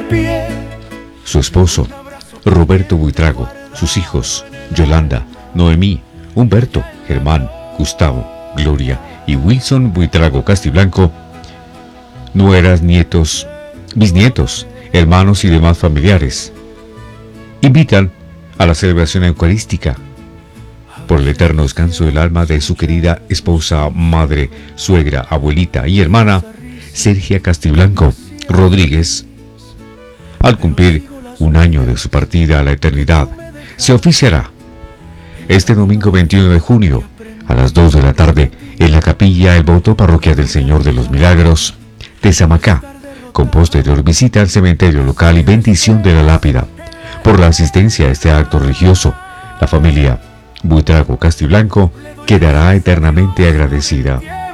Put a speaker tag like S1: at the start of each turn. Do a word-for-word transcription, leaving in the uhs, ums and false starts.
S1: Su esposo, Roberto Buitrago, sus hijos, Yolanda, Noemí, Humberto, Germán, Gustavo, Gloria y Wilson Buitrago Castiblanco, nueras, nietos, bisnietos, hermanos y demás familiares, invitan a la celebración eucarística por el eterno descanso del alma de su querida esposa, madre, suegra, abuelita y hermana, Sergia Castiblanco Rodríguez. Al cumplir un año de su partida a la eternidad, se oficiará este domingo veintiuno de junio a las dos de la tarde en la capilla El Voto Parroquia del Señor de los Milagros de Samacá, con posterior visita al cementerio local y bendición de la lápida. Por la asistencia a este acto religioso, la familia Buitrago Castiblanco quedará eternamente agradecida.